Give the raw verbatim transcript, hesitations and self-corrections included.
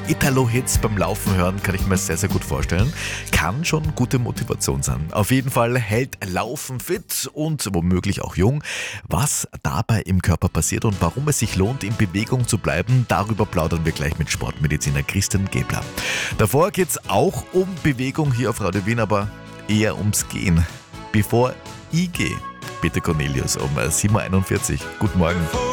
Italo-Hits beim Laufen hören, kann ich mir sehr, sehr gut vorstellen. Kann schon gute Motivation sein. Auf jeden Fall hält Laufen fit und womöglich auch jung. Was dabei im Körper passiert und warum es sich lohnt, in Bewegung zu bleiben, darüber plaudern wir gleich mit Sportmediziner Christian Gebler. Davor geht es auch um Bewegung hier auf Radio Wien, aber eher ums Gehen. Bevor ich gehe, bitte Cornelius um sieben Uhr einundvierzig. Guten Morgen.